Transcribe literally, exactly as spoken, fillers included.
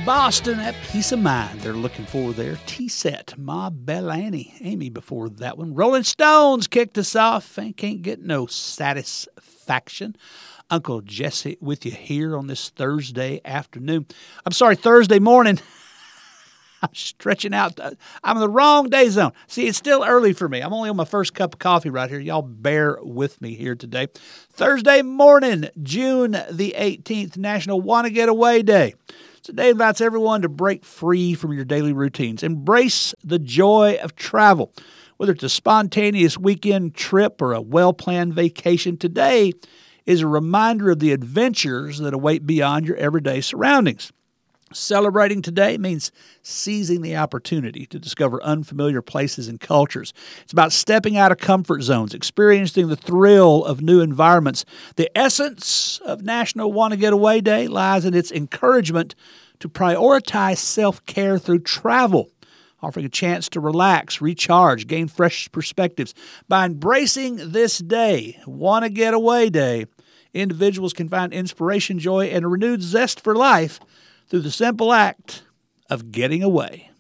Boston, that peace of mind they're looking for there. T-Set, Ma Belle Annie. Amy before that one. Rolling Stones kicked us off. And can't get no satisfaction. Uncle Jesse with you here on this Thursday afternoon. I'm sorry, Thursday morning. I'm stretching out. I'm in the wrong day zone. See, it's still early for me. I'm only on my first cup of coffee right here. Y'all bear with me here today. Thursday morning, June the eighteenth, National Wanna Get Away Day. Today invites everyone to break free from your daily routines. Embrace the joy of travel. Whether it's a spontaneous weekend trip or a well-planned vacation, today is a reminder of the adventures that await beyond your everyday surroundings. Celebrating today means seizing the opportunity to discover unfamiliar places and cultures. It's about stepping out of comfort zones, experiencing the thrill of new environments. The essence of National Wanna Get Away Day lies in its encouragement to prioritize self-care through travel, offering a chance to relax, recharge, gain fresh perspectives. By embracing this day, Wanna Get Away Day, individuals can find inspiration, joy, and a renewed zest for life through the simple act of getting away.